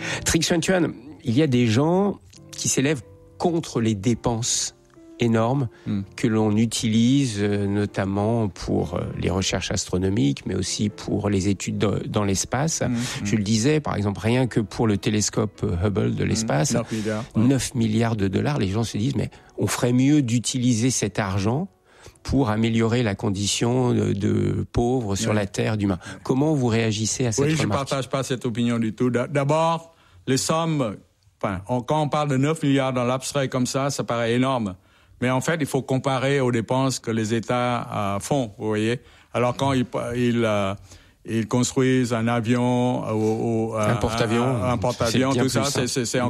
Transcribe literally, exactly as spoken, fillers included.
Trịnh Xuân Thuan, il y a des gens qui s'élèvent contre les dépenses énormes mm. que l'on utilise euh, notamment pour euh, les recherches astronomiques, mais aussi pour les études de, dans l'espace. Mm. Je le disais, par exemple, rien que pour le télescope Hubble de l'espace, mm. neuf milliards, ouais. neuf milliards de dollars, les gens se disent, mais on ferait mieux d'utiliser cet argent pour améliorer la condition de, de pauvres sur oui. la Terre d'humains. Comment vous réagissez à cette oui, remarque? Oui, je ne partage pas cette opinion du tout. D'abord, les sommes, enfin, on, quand on parle de neuf milliards dans l'abstrait comme ça, ça paraît énorme. Mais en fait, il faut comparer aux dépenses que les États euh, font, vous voyez. Alors, quand ils, ils, euh, ils construisent un avion, ou, ou, un porte-avions, un, un porte-avions, tout ça, c'est, c'est, c'est